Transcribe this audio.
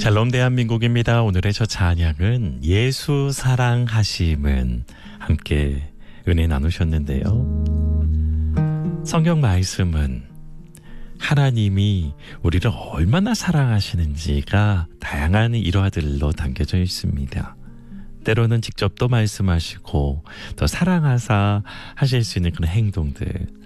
샬롬 대한민국입니다. 오늘의 저 찬양은 예수 사랑하심은 함께 은혜 나누셨는데요. 성경 말씀은 하나님이 우리를 얼마나 사랑하시는지가 다양한 일화들로 담겨져 있습니다. 때로는 직접 또 말씀하시고 더 사랑하사 하실 수 있는 그런 행동들,